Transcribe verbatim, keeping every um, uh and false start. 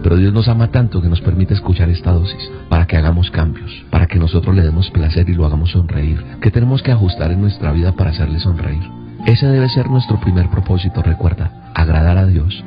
Pero Dios nos ama tanto que nos permite escuchar esta dosis para que hagamos cambios, para que nosotros le demos placer y lo hagamos sonreír. ¿Qué tenemos que ajustar en nuestra vida para hacerle sonreír? Ese debe ser nuestro primer propósito, recuerda, agradar a Dios.